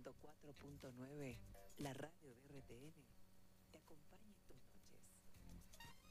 104.9, la radio de RTN, te acompaña en tus noches.